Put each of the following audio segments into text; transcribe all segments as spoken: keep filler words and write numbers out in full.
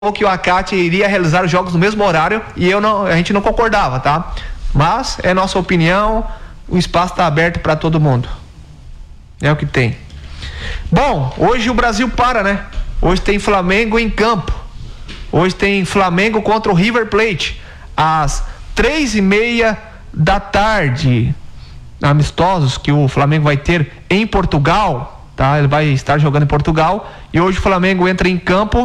que o Acate iria realizar os jogos no mesmo horário e eu não, a gente não concordava, tá? Mas é nossa opinião, o espaço está aberto para todo mundo. É o que tem. Bom, hoje o Brasil para, né? Hoje tem Flamengo em campo. Hoje tem Flamengo contra o River Plate às três e meia da tarde. Amistosos que o Flamengo vai ter em Portugal, tá? Ele vai estar jogando em Portugal e hoje o Flamengo entra em campo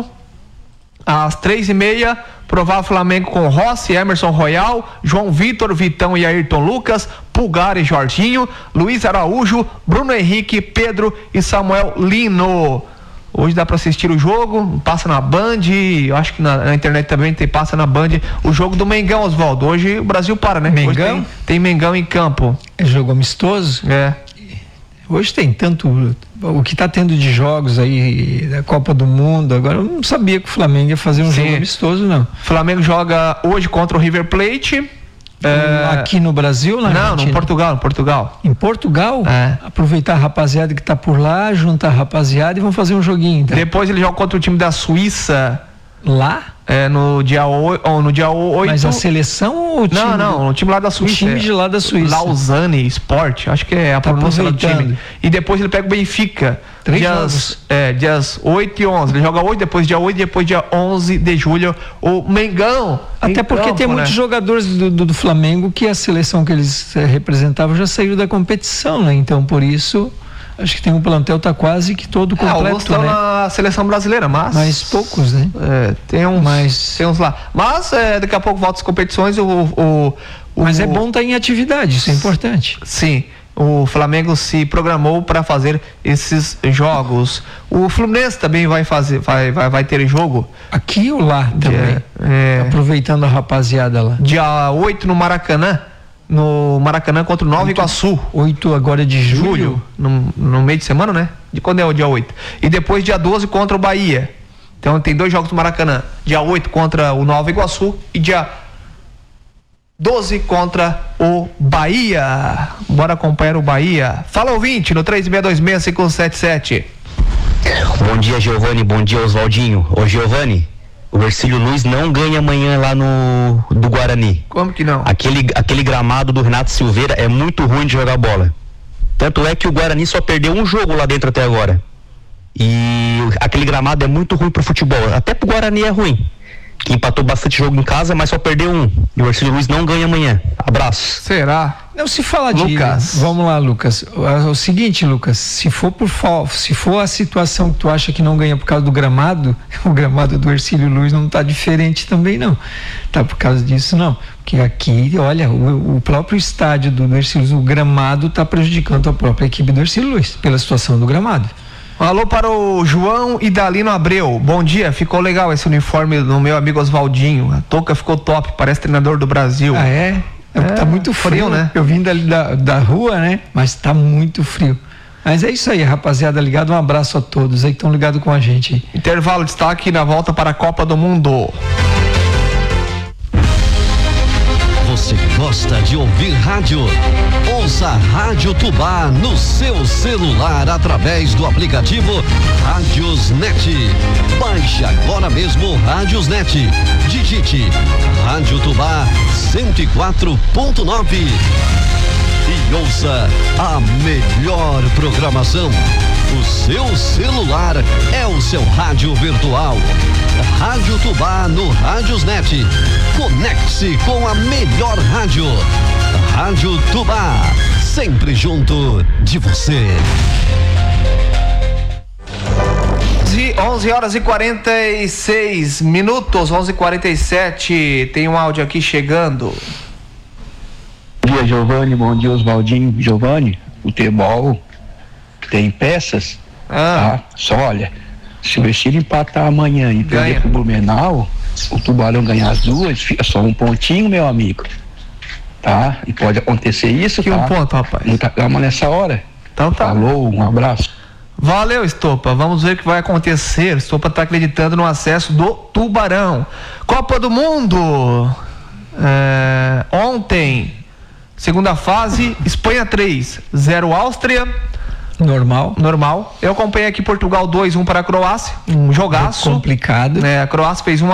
às três e meia, provável Flamengo com Rossi, Emerson Royal, João Vitor, Vitão e Ayrton Lucas, Pulgar e Jorginho, Luiz Araújo, Bruno Henrique, Pedro e Samuel Lino. Hoje dá para assistir o jogo, passa na Band, eu acho que na, na internet também tem, passa na Band, o jogo do Mengão, Oswaldo. Hoje o Brasil para, né? Mengão? Hoje tem, tem Mengão em campo. É jogo amistoso? É. Hoje tem tanto, o que está tendo de jogos aí da Copa do Mundo, agora eu não sabia que o Flamengo ia fazer um Sim. jogo amistoso, não. O Flamengo joga hoje contra o River Plate. É... Aqui no Brasil, na Não, Argentina? no Portugal, no Portugal. Em Portugal? É. Aproveitar a rapaziada que está por lá, juntar a rapaziada e vão fazer um joguinho. Então. Depois ele joga contra o time da Suíça. Lá? É, no dia oito. Ou no dia oito. Mas a seleção ou o time? Não, não, o time lá da Suíça. O time de lá da Suíça. Lausanne Sport, acho que é a tá pronúncia do time. E depois ele pega o Benfica. Três dias, jogos. É, dias oito e onze. Ele joga hoje, depois dia oito, depois dia onze de julho. O Mengão. Até porque campo, tem né? muitos jogadores do, do, do Flamengo que a seleção que eles é, representavam já saiu da competição, né? Então, por isso... Acho que tem um plantel tá quase que todo completo, é, alguns estão né? na seleção brasileira, mas... Mas poucos, né? É, tem uns, mas... tem uns lá. Mas é, daqui a pouco volta as competições, o... o, o mas o, é bom estar em atividade, isso é importante. Sim, o Flamengo se programou para fazer esses jogos. O Fluminense também vai fazer, vai, vai, vai ter jogo. Aqui ou lá também? É, aproveitando a rapaziada lá. Dia oito no Maracanã. No Maracanã contra o Nova Iguaçu. oito agora de julho. Julho, no, no meio de semana, né? De quando é o dia oito? E depois dia doze contra o Bahia. Então tem dois jogos no Maracanã. Dia oito contra o Nova Iguaçu e dia doze contra o Bahia. Bora acompanhar o Bahia. Fala, ouvinte, no três seis dois seis cinco sete sete. Bom dia, Giovani. Bom dia, Oswaldinho. Ô, Giovani, o Hercílio Luiz não ganha amanhã lá no do Guarani. Como que não? Aquele, aquele gramado do Renato Silveira é muito ruim de jogar bola. Tanto é que o Guarani só perdeu um jogo lá dentro até agora. E aquele gramado é muito ruim pro futebol. Até pro Guarani é ruim. Que empatou bastante jogo em casa, mas só perdeu um. E o Hercílio Luiz não ganha amanhã. Abraço. Será? Não se fala de... Lucas. Vamos lá, Lucas. É o seguinte, Lucas, se for por se for a situação que tu acha que não ganha por causa do gramado, o gramado do Hercílio Luiz não tá diferente também, não. Tá por causa disso, não. Porque aqui, olha, o, o próprio estádio do, do Hercílio Luiz, o gramado tá prejudicando a própria equipe do Hercílio Luiz, pela situação do gramado. Alô para o João Idalino Abreu. Bom dia, ficou legal esse uniforme do meu amigo Oswaldinho. A touca ficou top, parece treinador do Brasil. Ah, é? É, tá muito frio, frio, né? Eu vim dali da, da rua, né? Mas tá muito frio. Mas é isso aí, rapaziada, ligado, um abraço a todos aí que estão ligados com a gente aí. Intervalo, destaque na volta para a Copa do Mundo. Você gosta de ouvir rádio? Ouça a Rádio Tubá no seu celular através do aplicativo Rádiosnet. Baixe agora mesmo o Rádiosnet. Digite Rádio Tubá cento e quatro ponto nove e ouça a melhor programação. O seu celular é o seu rádio virtual. Rádio Tubá no Rádiosnet. Conecte-se com a melhor rádio. Rádio Tubá, sempre junto de você. onze horas e quarenta e seis minutos, onze e quarenta e sete. Tem um áudio aqui chegando. Bom dia, Giovani. Bom dia, Oswaldinho. Giovani, futebol tem peças, ah. tá? Só olha, se o Hercílio empatar amanhã e perder pro Blumenau, o Tubarão ganhar as duas, fica só um pontinho, meu amigo, tá? E pode acontecer isso, que tá? um ponto, rapaz. Muita calma nessa hora. Então tá. Falou, um abraço. Valeu, Estopa. Vamos ver o que vai acontecer. Estopa tá acreditando no acesso do Tubarão. Copa do Mundo. É, ontem, segunda fase, Espanha três, zero Áustria. Normal. Normal. Eu acompanhei aqui Portugal dois a um para a Croácia, um jogaço. Complicado. É, a Croácia fez um